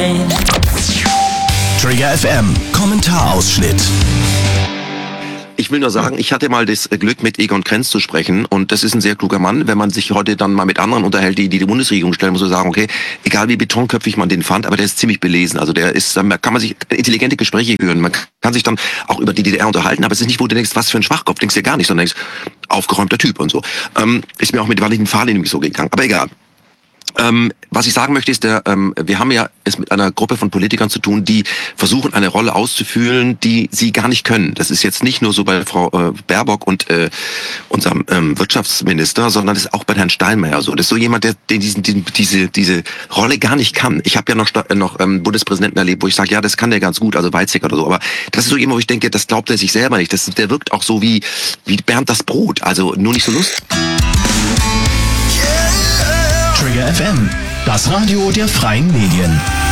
Trigger FM, Kommentarausschnitt. Ich will nur sagen, ich hatte mal das Glück, mit Egon Krenz zu sprechen, und das ist ein sehr kluger Mann. Wenn man sich heute dann mal mit anderen unterhält, die Bundesregierung stellen, muss man sagen, okay, egal wie betonköpfig man den fand, aber der ist ziemlich belesen. Also der ist, da kann man sich intelligente Gespräche führen. Man kann sich dann auch über die DDR unterhalten, aber es ist nicht, wo du denkst, was für ein Schwachkopf, denkst du ja gar nicht, sondern denkst, aufgeräumter Typ und so. Ist mir auch mit Valentin Fahle nämlich so gegangen, aber egal. Was ich sagen möchte ist, wir haben ja es mit einer Gruppe von Politikern zu tun, die versuchen, eine Rolle auszufüllen, die sie gar nicht können. Das ist jetzt nicht nur so bei Frau Baerbock und unserem Wirtschaftsminister, sondern das ist auch bei Herrn Steinmeier so. Das ist so jemand, der diese Rolle gar nicht kann. Ich habe ja noch Bundespräsidenten erlebt, wo ich sage, ja, das kann der ganz gut, also Weizsäcker oder so. Aber das ist so jemand, wo ich denke, das glaubt er sich selber nicht. Der wirkt auch so wie Bernd das Brot, also nur nicht so lustig. Trigger FM, das Radio der freien Medien.